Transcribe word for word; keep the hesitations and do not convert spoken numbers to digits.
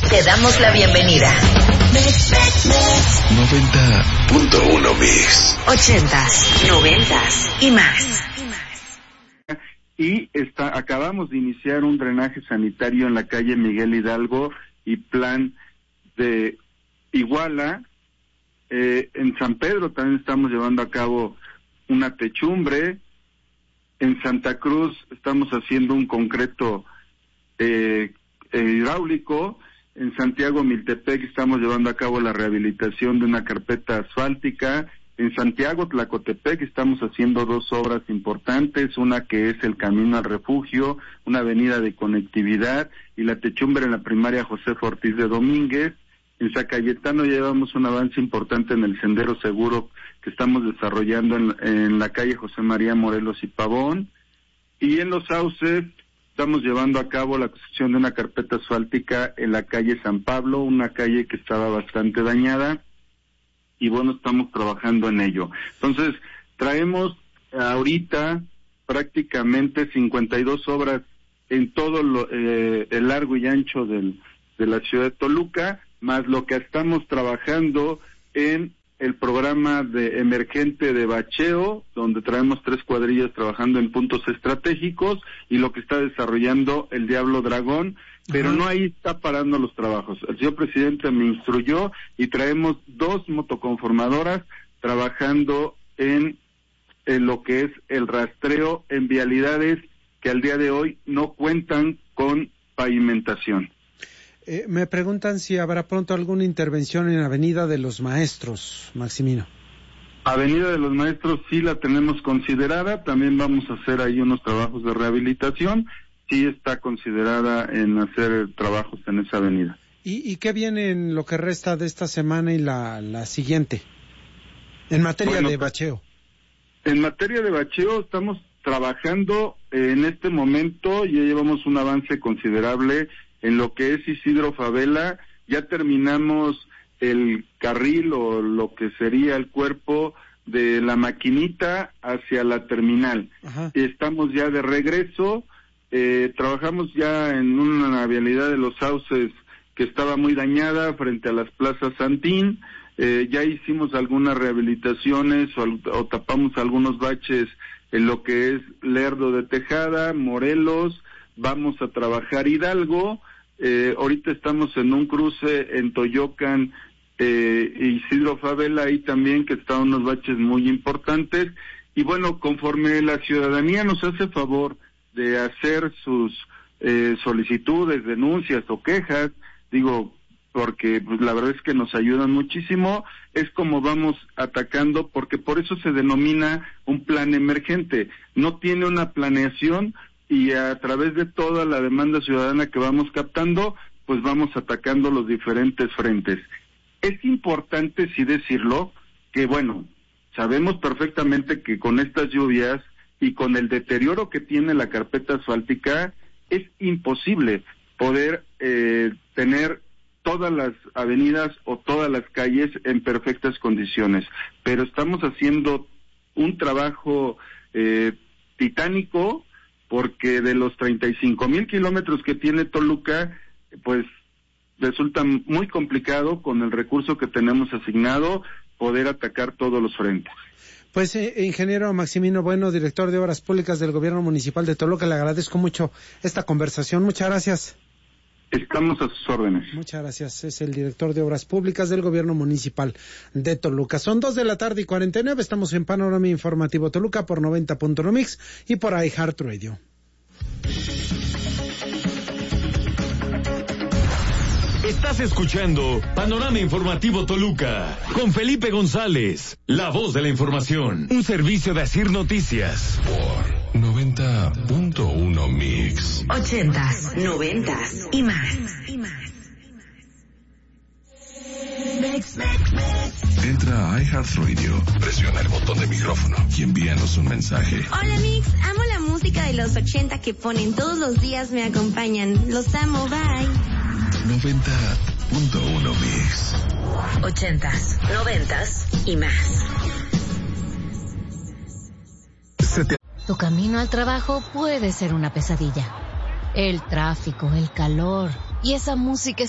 Te damos la bienvenida. noventa punto uno Mix. Ochentas, noventas y más. Y está, acabamos de iniciar un drenaje sanitario en la calle Miguel Hidalgo y plan de Iguala. Eh, en San Pedro también estamos llevando a cabo una techumbre. En Santa Cruz estamos haciendo un concreto eh, eh, hidráulico. En Santiago Miltepec estamos llevando a cabo la rehabilitación de una carpeta asfáltica. En Santiago Tlacotepec estamos haciendo dos obras importantes, una que es el Camino al Refugio, una avenida de conectividad, y la techumbre en la primaria José Ortiz de Domínguez. En Zacayetano llevamos un avance importante en el Sendero Seguro que estamos desarrollando en, en la calle José María Morelos y Pavón. Y en Los Sauces estamos llevando a cabo la construcción de una carpeta asfáltica en la calle San Pablo, una calle que estaba bastante dañada, y bueno, estamos trabajando en ello. Entonces, traemos ahorita prácticamente cincuenta y dos obras en todo lo, eh, el largo y ancho del, de la ciudad de Toluca, más lo que estamos trabajando en el programa de emergente de bacheo, donde traemos tres cuadrillas trabajando en puntos estratégicos, y lo que está desarrollando el Diablo Dragón, pero no ahí está parando los trabajos. El señor presidente me instruyó y traemos dos motoconformadoras trabajando en, en lo que es el rastreo en vialidades que al día de hoy no cuentan con pavimentación. Eh, me preguntan si habrá pronto alguna intervención en Avenida de los Maestros, Maximino. Avenida de los Maestros sí la tenemos considerada, también vamos a hacer ahí unos trabajos de rehabilitación, sí está considerada en hacer trabajos en esa avenida. ¿Y, y qué viene en lo que resta de esta semana y la, la siguiente, en materia bueno, de bacheo? En materia de bacheo estamos trabajando eh, en este momento, ya llevamos un avance considerable en lo que es Isidro Favela. Ya terminamos el carril o lo que sería el cuerpo de la maquinita hacia la terminal. Ajá. Estamos ya de regreso, eh, trabajamos ya en una vialidad de Los Sauces que estaba muy dañada frente a las plazas Santín, eh, ya hicimos algunas rehabilitaciones o, o tapamos algunos baches en lo que es Lerdo de Tejada, Morelos. Vamos a trabajar Hidalgo, eh, ahorita estamos en un cruce en Toyocan, eh, Isidro Favela, ahí también que están unos baches muy importantes, y bueno, conforme la ciudadanía nos hace favor de hacer sus eh, solicitudes, denuncias o quejas, digo, porque pues, la verdad es que nos ayudan muchísimo, es como vamos atacando, porque por eso se denomina un plan emergente, no tiene una planeación, y a través de toda la demanda ciudadana que vamos captando, pues vamos atacando los diferentes frentes. Es importante, sí decirlo, que bueno, sabemos perfectamente que con estas lluvias y con el deterioro que tiene la carpeta asfáltica, es imposible poder eh, tener todas las avenidas o todas las calles en perfectas condiciones, pero estamos haciendo un trabajo eh, titánico, porque de los treinta y cinco mil kilómetros que tiene Toluca, pues resulta muy complicado con el recurso que tenemos asignado poder atacar todos los frentes. Pues eh, ingeniero Maximino Bueno, director de Obras Públicas del Gobierno Municipal de Toluca, le agradezco mucho esta conversación. Muchas gracias. Estamos a sus órdenes. Muchas gracias. Es el director de Obras Públicas del Gobierno Municipal de Toluca. Son dos de la tarde y cuarenta y nueve. Estamos en Panorama Informativo Toluca por noventa punto uno Mix y por iHeartRadio. Estás escuchando Panorama Informativo Toluca con Felipe González, la voz de la información. Un servicio de Asir Noticias. Por noventa punto uno Mix. Ochentas, noventas y más. Y más. Entra a iHeartRadio, presiona el botón de micrófono y envíanos un mensaje. Hola Mix, amo la música de los ochenta que ponen todos los días, me acompañan. Los amo, bye. noventa punto uno Mix. Ochentas, noventas y más. Tu camino al trabajo puede ser una pesadilla. El tráfico, el calor y esa música